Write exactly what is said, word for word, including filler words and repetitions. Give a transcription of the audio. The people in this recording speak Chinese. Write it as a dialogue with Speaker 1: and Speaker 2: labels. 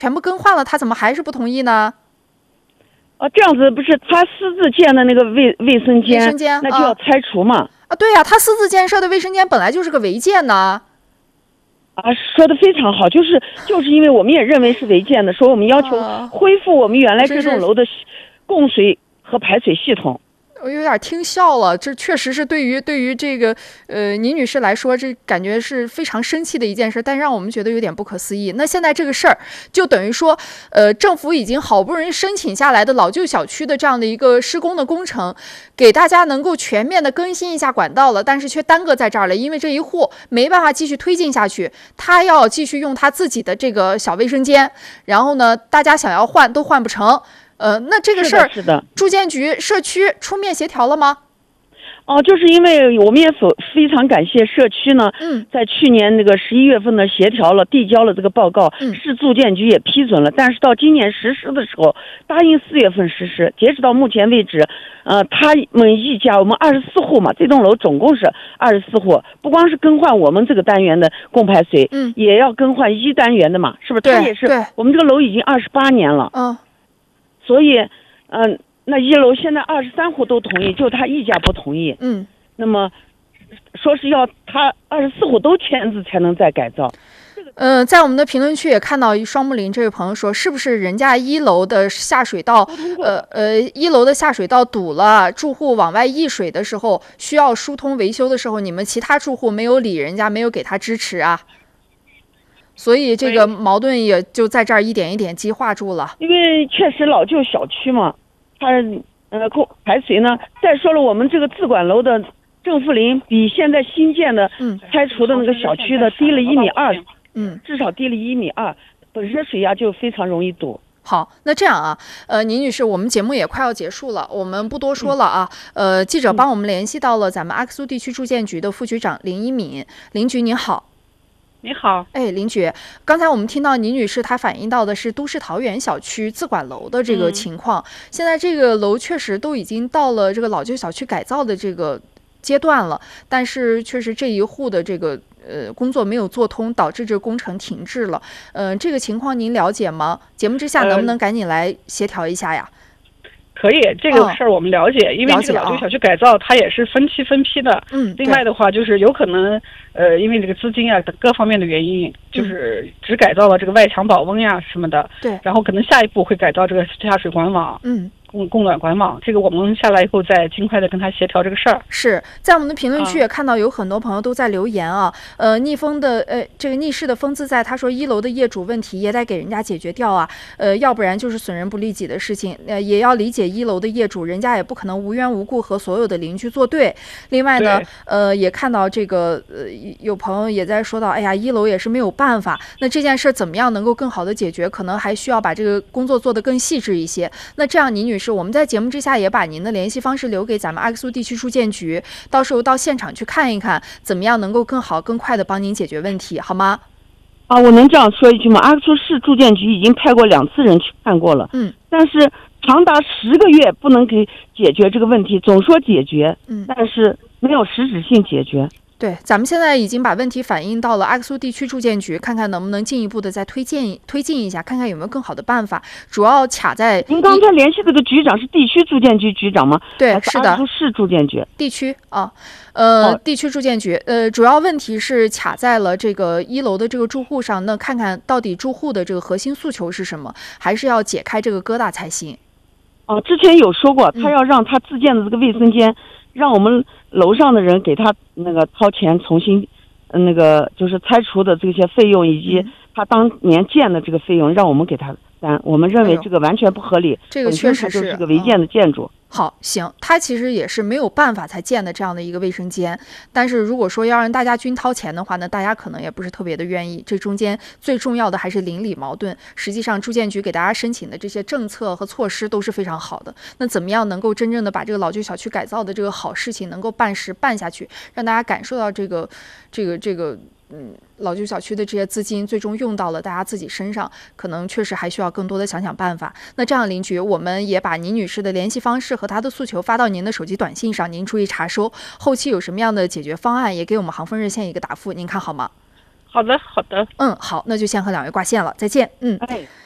Speaker 1: 全部更换了，他怎么还是不同意呢？
Speaker 2: 啊，这样子不是他私自建的那个卫卫生间，
Speaker 1: 卫生间
Speaker 2: 那就要拆除嘛。
Speaker 1: 啊，对呀、啊，他私自建设的卫生间本来就是个违建呢。
Speaker 2: 啊，说的非常好，就是就是因为我们也认为是违建的，说我们要求恢复我们原来这栋楼的供水和排水系统。
Speaker 1: 我有点听笑了，这确实是对于对于这个呃倪女士来说，这感觉是非常生气的一件事，但让我们觉得有点不可思议。那现在这个事儿就等于说，呃，政府已经好不容易申请下来的老旧小区的这样的一个施工的工程，给大家能够全面的更新一下管道了，但是却耽搁在这儿了，因为这一户没办法继续推进下去，他要继续用他自己的这个小卫生间，然后呢，大家想要换都换不成。呃，那这个事儿，
Speaker 2: 是的，
Speaker 1: 住建局、社区出面协调了吗？
Speaker 2: 哦，就是因为我们也非非常感谢社区呢，
Speaker 1: 嗯，
Speaker 2: 在去年那个十一月份呢协调了，递交了这个报告，
Speaker 1: 嗯，
Speaker 2: 市住建局也批准了，但是到今年实施的时候，答应四月份实施，截止到目前为止，呃，他们一家我们二十四户嘛，这栋楼总共是二十四户，不光是更换我们这个单元的供排水，
Speaker 1: 嗯，
Speaker 2: 也要更换一单元的嘛，是不是？
Speaker 1: 对，
Speaker 2: 他也是，我们这个楼已经二十八年了，
Speaker 1: 嗯。
Speaker 2: 所以，嗯、呃，那一楼现在二十三户都同意，就他一家不同意。
Speaker 1: 嗯，
Speaker 2: 那么说是要他二十四户都签字才能再改造。
Speaker 1: 嗯、呃，在我们的评论区也看到双木林这位朋友说，是不是人家一楼的下水道，呃呃，一楼的下水道堵了，住户往外溢水的时候需要疏通维修的时候，你们其他住户没有理人家，没有给他支持啊？所以这个矛盾也就在这儿一点一点激化住了。
Speaker 2: 因为确实老旧小区嘛，它呃排水呢，再说了我们这个自管楼的正负零比现在新建的拆除的那个小区的低了一米二，
Speaker 1: 嗯，
Speaker 2: 至少低了一米二，本身水压就非常容易堵。
Speaker 1: 好，那这样啊，呃，倪女士，我们节目也快要结束了，我们不多说了啊。嗯、呃，记者帮我们联系到了咱们阿克苏地区住建局的副局长林一敏，林局您好。
Speaker 3: 你好，
Speaker 1: 哎，林局，刚才我们听到倪女士她反映到的是都市桃园小区自管楼的这个情况，嗯、现在这个楼确实都已经到了这个老旧小区改造的这个阶段了，但是确实这一户的这个呃工作没有做通，导致这个工程停滞了。呃，这个情况您了解吗？节目之下能不能赶紧来协调一下呀？
Speaker 3: 呃可以，这个事儿我们了解，哦、因为这个老旧小区改造它也是分期分批的。
Speaker 1: 嗯，
Speaker 3: 另外的话就是有可能，呃，因为这个资金啊等各方面的原因，就是只改造了这个外墙保温呀什么的。
Speaker 1: 对。
Speaker 3: 然后可能下一步会改造这个下水管网。
Speaker 1: 嗯。
Speaker 3: 供供暖管网，这个我们下来以后再尽快的跟他协调这个事儿。
Speaker 1: 是在我们的评论区也看到有很多朋友都在留言啊，呃，逆风的呃这个逆势的风自在，他说一楼的业主问题也得给人家解决掉啊，呃，要不然就是损人不利己的事情，呃，也要理解一楼的业主，人家也不可能无缘无故和所有的邻居作对。另外呢，呃，也看到这个呃有朋友也在说到，哎呀，一楼也是没有办法，那这件事怎么样能够更好的解决，可能还需要把这个工作做得更细致一些。那这样，倪女士。是我们在节目之下也把您的联系方式留给咱们阿克苏地区住建局，到时候到现场去看一看，怎么样能够更好更快的帮您解决问题，好吗？
Speaker 2: 啊，我能这样说一句吗？阿克苏市住建局已经派过两次人去看过了，
Speaker 1: 嗯，
Speaker 2: 但是长达十个月不能给解决这个问题，总说解决，
Speaker 1: 嗯，
Speaker 2: 但是没有实质性解决。
Speaker 1: 对，咱们现在已经把问题反映到了阿克苏地区住建局，看看能不能进一步的再推荐推进一下，看看有没有更好的办法。主要卡在
Speaker 2: 您刚才联系这个局长是地区住建局局长吗？
Speaker 1: 对，是的，
Speaker 2: 阿克苏市住建局
Speaker 1: 地区啊，呃，
Speaker 2: 哦、
Speaker 1: 地区住建局，呃，主要问题是卡在了这个一楼的这个住户上，那看看到底住户的这个核心诉求是什么，还是要解开这个疙瘩才行。
Speaker 2: 哦，之前有说过，他要让他自建的这个卫生间。嗯让我们楼上的人给他那个掏钱重新，那个就是拆除的这些费用，以及他当年建的这个费用，让我们给他担。我们认为这个完全不合理，
Speaker 1: 这个确实
Speaker 2: 是就是个违建的建筑。
Speaker 1: 嗯好，行，他其实也是没有办法才建的这样的一个卫生间，但是如果说要让大家均掏钱的话呢，大家可能也不是特别的愿意。这中间最重要的还是邻里矛盾。实际上，住建局给大家申请的这些政策和措施都是非常好的。那怎么样能够真正的把这个老旧小区改造的这个好事情能够办实办下去，让大家感受到这个这个这个。嗯，老旧小区的这些资金最终用到了大家自己身上，可能确实还需要更多的想想办法。那这样，邻居，我们也把倪女士的联系方式和她的诉求发到您的手机短信上，您注意查收。后期有什么样的解决方案，也给我们航风热线一个答复，您看好吗？
Speaker 3: 好的，好的。
Speaker 1: 嗯，好，那就先和两位挂线了，再见。嗯。
Speaker 2: 哎